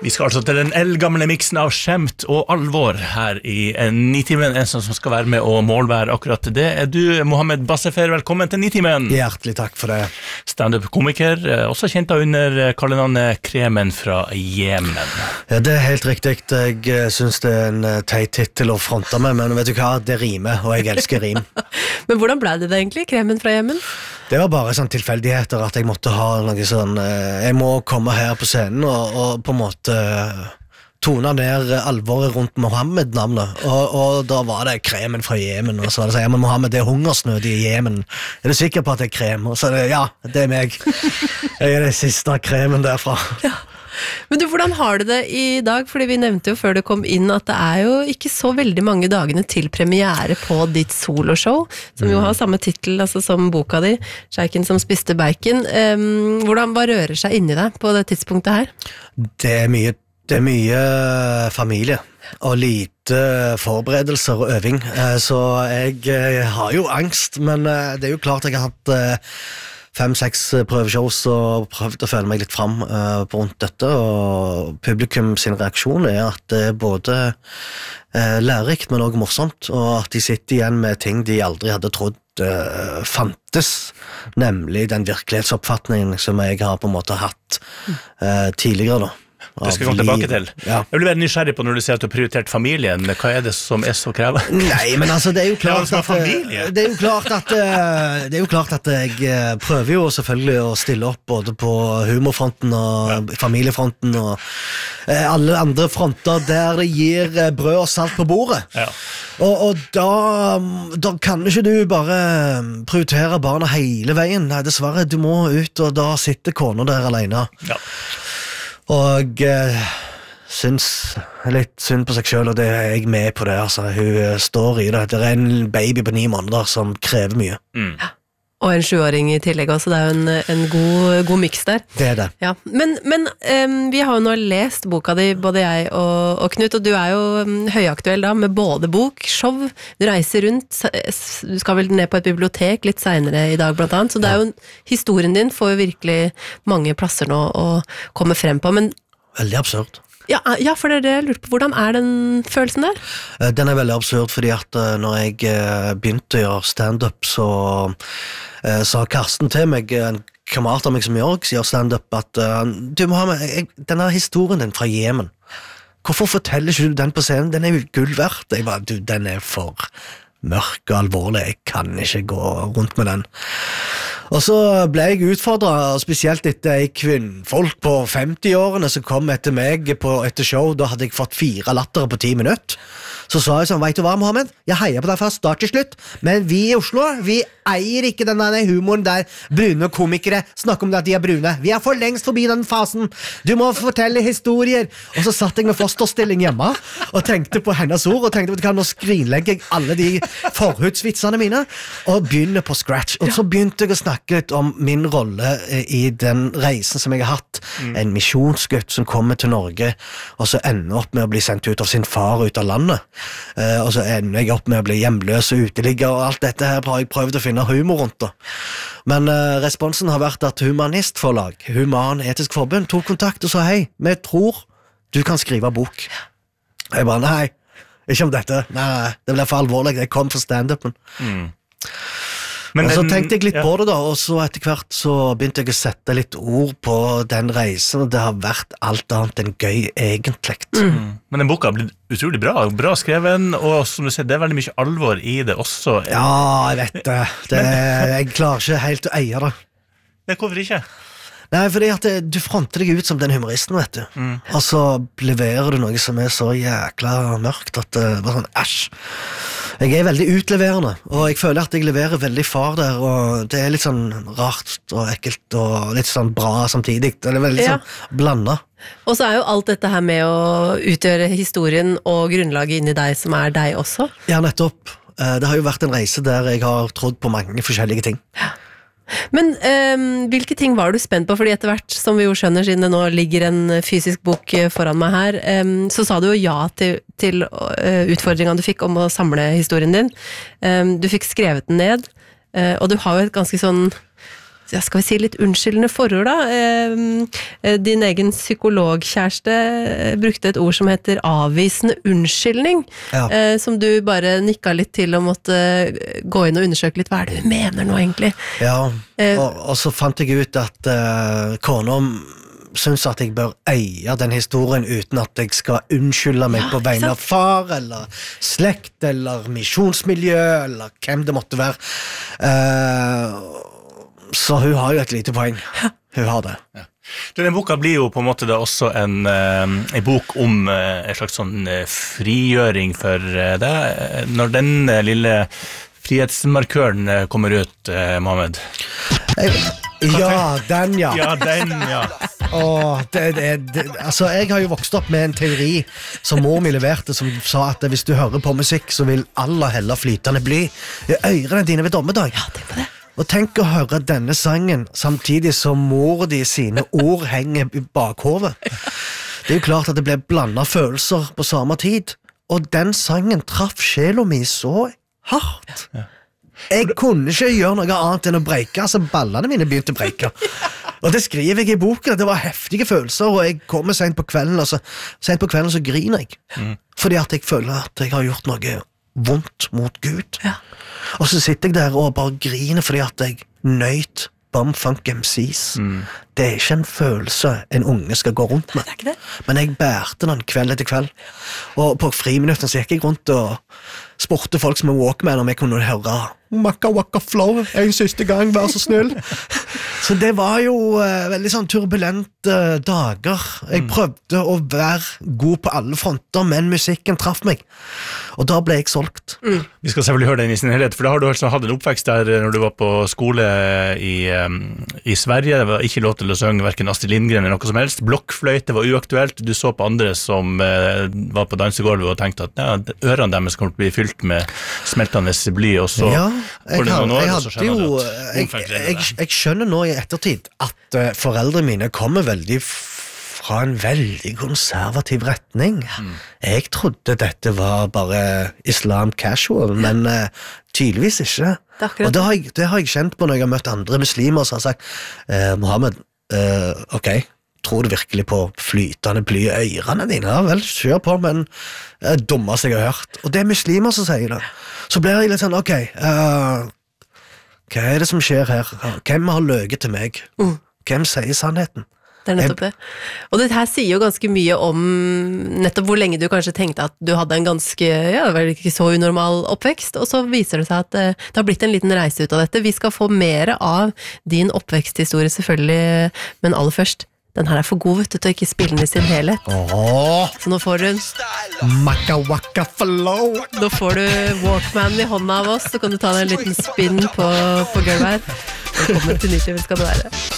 Vi skal altså til den eldgamle miksen av skjemt og alvor her i Nitimen. En som skal være med og målvære akkurat det du, Mohammed Bassefer. Velkommen til Nitimen. Hjertelig takk for det. Stand-up-komiker, også kjent under kallenavnet Kremen fra Jemen. Ja, det helt riktig. Jeg synes det en teit titel å fronte med, men vet du hva, det rimer, og jeg elsker rim. Men hvordan ble det egentlig, Kremen fra Jemen? Det var bare sånn tilfeldigheter at jeg måtte ha noe sånn, jeg må komme her på scenen og på en måte tone ned alvoret rundt Mohammed-navnet, og da var det Kremen fra Jemen, og så var det sånn, ja, men Mohammed, det hungersnød i Jemen, du sikker på at det krem? Og så det, ja, det meg, jeg det siste kremen derfra. Ja. Men du, hvordan har du det i dag? Fordi vi nevnte jo før du kom inn at det jo ikke så veldig mange dagene til premiere på ditt soloshow, som jo har samme titel altså, som boka di, Sjeiken som spiste bacon. Hva rører seg inni deg på det tidspunktet her? Det er mye familie og lite forberedelser og øving, så jeg har jo angst, men det jo klart jeg har hatt 5-6 prøveshows og prøvd å føle meg litt fram på rundt dette, og publikum sin reaksjon at det både lærerikt, men også morsomt, og at de sitter igjen med ting de aldri hadde trodd fantes, nemlig den virkelighetsoppfatningen som jeg har på en måte hatt tidligere da. Det skal jeg komme tilbake til. Ja. Jeg blir veldig nysgjerrig på når du sier at du har prioritert familien. Hva det som så krevende? Nei, men altså, det jo klart det jo klart at jeg prøver jo selvfølgelig å stille opp både på humorfronten og familiefronten og alle andre fronter der det gir brød og salt på bordet. Ja. Og da kan ikke du bare prioritere barna hele veien. Nei, dessverre, du må ut, og da sitter kona der alene. Ja. Og syns litt synd på seg selv, og det jeg med på det, altså. Hun står i det. Det en baby på 9 måneder som krever mye. Ja. Og en 7-åring i tillegg også, det jo en god miks der. Det det. Ja. Men vi har jo nå lest boka di, både jeg og Knut, og du jo høyaktuell da, med både bok, show, du reiser rundt, du skal vel ned på et bibliotek litt senere i dag blant annet, så det jo historien din får jo virkelig mange plasser nå å komme frem på, men... Veldig absurd. Ja, for det jeg lurte på, hvordan den følelsen der? Den veldig absurd, fordi at når jeg begynte å gjøre stand-up, så sa Karsten til meg, en kamerat av meg som gjør stand-up, at du må ha med denne historien din fra Jemen. Hvorfor forteller ikke du den på scenen? Den jo gull verdt. Jeg bare, du, den for mørk og alvorlig, jeg kan ikke gå rundt med den. Og så ble jeg utfordret, spesielt etter kvinnfolk på 50-årene som kom etter meg etter show, da hadde jeg fått 4 lattere på 10 minutter. Så sa jeg sånn, vet du hva, Mohammed? Jeg heier på deg fra start til slutt, men vi i Oslo, vi eier ikke den humoren der brune komikere snakker om det at de brune. Vi for lengst forbi den fasen. Du må fortelle historier. Og så satt jeg med fosterstilling hjemme og tenkte på hennes ord, og tenkte, nå skrinlegger jeg alle de forhudsvitsene mine, og begynner på scratch. Og så begynte jeg å snakke litt om min rolle i den reisen som jeg har hatt. En misjonsgutt som kommer til Norge, og så ender opp med å bli sendt ut av sin far ut av landet. Og så ender jeg opp med å bli hjemløs og uteligger, og alt dette her har jeg prøvd å finne humor rundt da. Men responsen har vært at Humanistforlag, Human Etisk Forbund, tok kontakt og sa hei, vi tror du kan skrive bok. Jeg bare, nei, ikke om dette. Nei, det ble for alvorlig, jeg kom for stand-upen. Og så tenkte jeg litt på det da, og så etter hvert så begynte jeg å sette litt ord på den reisen, og det har vært alt annet enn gøy egentlig. Men den boka har blitt utrolig bra skreven, og som du ser, det veldig mye alvor i det også. Ja, jeg vet det. Jeg klarer ikke helt å eie det. Hvorfor ikke? Nei, fordi at du fronter deg ut som den humoristen, vet du. Og så leverer du noe som så jækla mørkt at det bare sånn, æsj. Jeg veldig utleverende, og jeg føler at jeg leverer veldig far der, og det litt sånn rart og ekkelt og litt sånn bra samtidig. Det veldig sånn blandet. Og så jo alt dette her med å utgjøre historien og grunnlaget inni deg som deg også. Ja, nettopp. Det har jo vært en reise der jeg har trodd på mange forskjellige ting. Ja. Men hvilke ting var du spent på? Fordi etter hvert, som vi jo skjønner, siden det nå ligger en fysisk bok foran meg her, så sa du jo ja til utfordringen du fikk om å samle historien din. Du fikk skrevet den ned, og du har jo et ganske sånn skal vi si litt unnskyldende forord da. Din egen psykologkjæreste brukte et ord som heter avvisende unnskyldning, som du bare nikket litt til og måtte gå inn og undersøke litt, hva det du mener nå egentlig? Ja, og så fant jeg ut at kona synes at jeg bør eie den historien uten at jeg skal unnskylde meg på vegne av far, eller slekt, eller misjonsmiljø, eller hvem det måtte være. Så hun har jo et lite poeng. Hun har det. Ja. Denne boka blir jo på en måte da også en bok om en slags sånn frigjøring for deg. Når den lille frihetsmarkøren kommer ut, Mohammed? Ja, den, ja. Ja, den, ja. Altså, jeg har jo vokst opp med en teori som mor mi leverte, som sa at hvis du hører på musikk, så vil aller heller flytende bly i ørene dine ved dommedag. Ja, tenk på det. Og tenk å høre denne sangen samtidig som mor de sine ord henger i bakhovet. Det er jo klart at det ble blandet følelser på samme tid, og den sangen traff sjela mi så hardt. Jeg kunne ikke gjøre noe annet enn å breike, så ballene mine begynte å breike. Og det skriver jeg i boken, det var heftige følelser, og jeg kommer sent på kvelden, og så griner jeg. Fordi at jeg føler at jeg har gjort noe vondt mot Gud. Ja. Og så sitter jeg der og bare griner fordi at jeg nøyt Bumfunk MCs. Det er ikke en følelse en unge skal gå rundt med. Det er ikke det. Men jeg bærte den kveld etter kveld. Og på friminutten så gikk jeg rundt og spurte folk som er Walkman om jeg kunne høre Makka Wakka Flow en siste gang, vær så snill. Så det var jo veldig sånn turbulente dager. Jeg prøvde å være god på alle fronter, men musikken traff meg. Og da ble jeg solgt. Vi skal selvfølgelig høre den i sin helhet, for da har du altså hatt en oppvekst der når du var på skole i Sverige. Det var ikke lov til å synge hverken Astrid Lindgren eller noe som helst. Blokkfløyte var uaktuelt. Du så på andre som var på dansegolvet og tenkte at ørene deres kommer til å bli fylt med smeltende bly, og så jeg skjønner nå i ettertid at foreldrene mine kommer veldig fra en veldig konservativ retning. Jeg trodde dette var bare islam casual, men tydeligvis ikke. Og det har jeg kjent på når jeg har møtt andre muslimer som har sagt Mohammed, ok, tror du virkelig på flytende bly i ørene dine? Ja vel, kjør på, men det dummeste jeg har hørt. Og det er muslimer som sier det. Så blir jeg litt sånn, ok, hva er det som skjer her? Hvem har løyet til meg? Hvem sier sannheten? Det er nettopp det. Og dette her sier jo ganske mye om nettopp hvor lenge du kanskje tenkte at du hadde en ganske, vel ikke så unormal oppvekst, og så viser det seg at det har blitt en liten reise ut av dette. Vi skal få mer av din oppveksthistorie selvfølgelig, men aller først, den her er for god, vet du, til å ikke spille den i sin helhet. Så nå får du Makka Wakka Flow. Nå får du Walkman i hånda av oss, så kan du ta deg en liten spinn på gulvet her. Velkommen til Nytimen skal det være.